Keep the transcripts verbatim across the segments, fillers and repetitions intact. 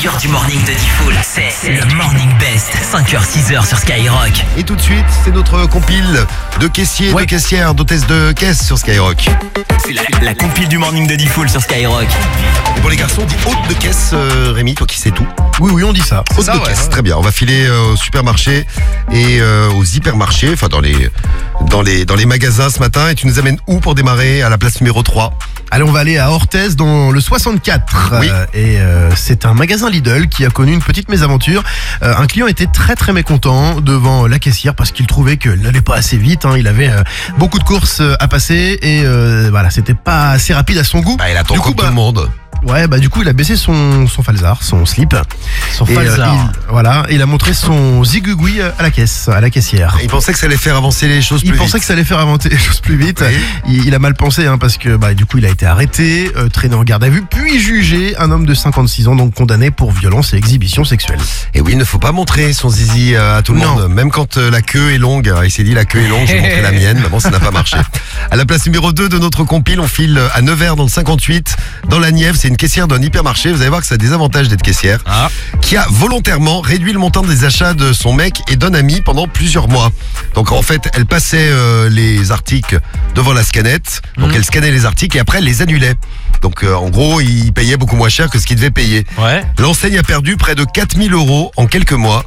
meilleur du morning de Diffoul, c'est le Morning Best, cinq heures six heures sur Skyrock. Et tout de suite, c'est notre compile de caissiers, Ouais. de caissières, d'hôtesses de caisse sur Skyrock. C'est la, la compile du morning de Diffoul sur Skyrock. Et pour les garçons, on dit hôte de caisse, euh, Rémi, toi qui sais tout. Oui, oui, on dit ça. Hôte Ça, de ouais, caisse, ouais. très bien. On va filer euh, au supermarché et euh, aux hypermarchés, enfin dans les, dans, les, dans les magasins ce matin. Et tu nous amènes où pour démarrer? À la place numéro trois. Allez, on va aller à Orthez dans le soixante-quatre. Oui. Euh, et euh, c'est un magasin Lidl qui a connu une petite mésaventure. Euh, un client était très très mécontent devant la caissière parce qu'il trouvait qu'elle n'allait pas assez vite. Hein. Il avait euh, beaucoup de courses euh, à passer et euh, voilà, c'était pas assez rapide à son goût. Bah, il attend Du comme coup, tout le bah, monde. Ouais, bah du coup, il a baissé son, son falzar, son slip. Son Et, euh, falzar. il- voilà, et il a montré son zigouigoui à la caisse, à la caissière. Il pensait que ça allait faire avancer les choses Il plus pensait vite. que ça allait faire avancer les choses plus vite. Oui. Il, il a mal pensé hein, parce que bah, du coup il a été arrêté, euh, traîné en garde à vue, puis jugé. Un homme de cinquante-six ans donc condamné pour violence et exhibition sexuelle. Et oui, il ne faut pas montrer son zizi euh, à tout le Non. monde, même quand euh, la queue est longue. Il s'est dit la queue est longue, je vais montrer la mienne, mais bon, ça n'a pas marché. À la place numéro deux de notre compile, on file à Nevers dans le cinquante-huit, dans la Nièvre. C'est une caissière d'un hypermarché. Vous allez voir que ça a des avantages d'être caissière. Ah. Qui a volontairement réduit le montant des achats de son mec et d'un ami pendant plusieurs mois. Donc en fait, elle passait euh, les articles devant la scannette. Donc Mhm. elle scannait les articles et après elle les annulait. Donc euh, en gros, il payait beaucoup moins cher que ce qu'il devait payer. Ouais. L'enseigne a perdu près de quatre mille euros en quelques mois.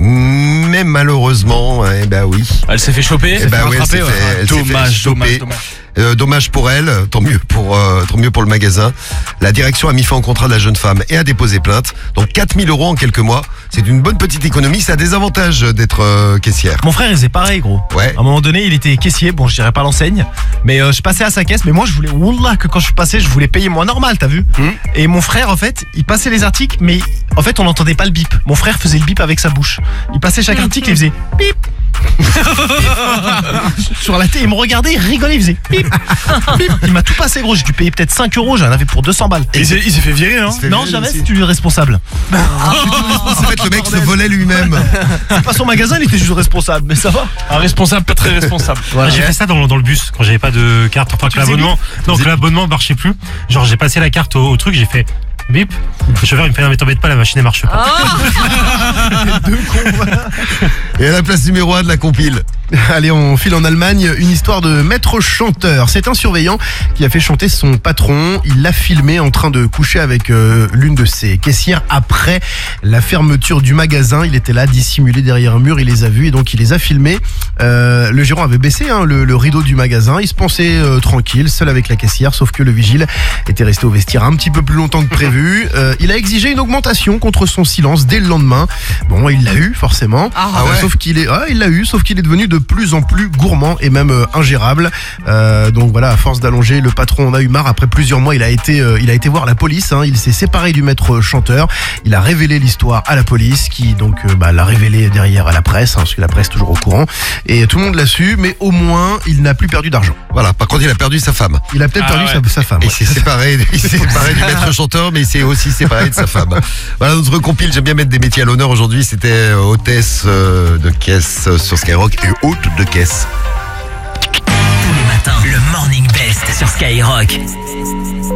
Mais malheureusement, eh ben oui. Elle s'est fait choper. Eh ben oui, elle s'est fait- elle s'est fait Dommage, choper. dommage, dommage. Euh, dommage pour elle, tant mieux pour euh, tant mieux pour le magasin. La direction a mis fin au contrat de la jeune femme et a déposé plainte. Donc quatre mille euros en quelques mois, c'est une bonne petite économie. Ça a des avantages d'être euh, caissière. Mon frère, il faisait pareil, gros. Ouais. À un moment donné, il était caissier. Bon, je dirais pas l'enseigne, mais euh, je passais à sa caisse. Mais moi, je voulais, wallah, que quand je passais, je voulais payer moins normal, t'as vu Hmm. Et mon frère, en fait, il passait les articles, mais en fait, on n'entendait pas le bip. Mon frère faisait le bip avec sa bouche. Il passait chaque article et il faisait bip. Sur la télé, il me regardait, il rigolait, il faisait bip. Bip. Il m'a tout passé, gros. J'ai dû payer peut-être cinq euros. J'en avais pour deux cents balles. Il s'est il s'est fait virer, hein. Il se fait Non, virer jamais, aussi. c'est tu responsable. En fait, le mec se volait lui-même. C'est pas son magasin, il était juste responsable, mais ça va. Un responsable, pas très responsable. Voilà. J'ai fait ça dans, dans le bus quand j'avais pas de carte, enfin que faisais l'abonnement, non que l'abonnement marchait plus. Genre j'ai passé la carte au, au truc, j'ai fait bip. Le chauffeur il me fait non mais t'embête pas, la machine elle marche pas. Et à la place numéro un de la compile. Allez, on file en Allemagne, une histoire de maître chanteur. C'est un surveillant qui a fait chanter son patron. Il l'a filmé en train de coucher avec euh, l'une de ses caissières après la fermeture du magasin. Il était là, dissimulé derrière un mur, il les a vus et donc il les a filmés. Euh, le gérant avait baissé hein, le, le rideau du magasin. Il se pensait euh, tranquille, seul avec la caissière, sauf que le vigile était resté au vestiaire un petit peu plus longtemps que prévu. Euh, il a exigé une augmentation contre son silence dès le lendemain. Bon, il l'a eu forcément. Ah ouais. Sauf qu'il est, ah, il l'a eu, sauf qu'il est devenu de plus en plus gourmand et même euh, ingérable. Euh, donc voilà, à force d'allonger, le patron en a eu marre. Après plusieurs mois, il a été, euh, il a été voir la police. Hein. Il s'est séparé du maître chanteur. Il a révélé l'histoire à la police, qui donc euh, bah, l'a révélé derrière à la presse, hein, parce que la presse est toujours au courant. Et tout le monde l'a su, mais au moins, il n'a plus perdu d'argent. Voilà. Par contre, il a perdu sa femme. Il a peut-être Ah perdu ouais. sa, sa femme. Et il ouais. s'est séparé, il s'est séparé du maître chanteur, mais il s'est aussi séparé de sa femme. Voilà notre compile. J'aime bien mettre des métiers à l'honneur aujourd'hui. C'était euh, hôtesse euh, de caisse euh, sur Skyrock et hôte de caisse. Tous les matins, le Morning Best sur Skyrock.